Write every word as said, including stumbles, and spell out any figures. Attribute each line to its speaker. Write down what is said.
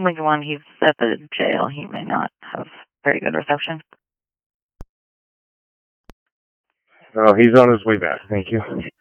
Speaker 1: Like when he's at the jail, he may not have very good reception.
Speaker 2: Oh, he's on his way back. Thank you.